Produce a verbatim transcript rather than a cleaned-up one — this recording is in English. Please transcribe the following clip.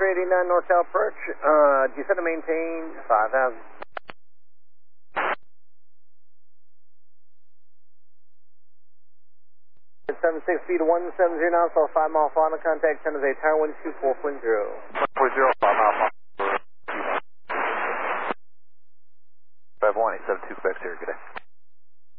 three eighty-nine North South approach. Uh, descend to maintain five thousand. seven six feet one seven zero knots, all five mile final contact, San Jose Tower, wind two four point zero. four zero, five mile. five one eight seven two, Quebec, Sierra, good day.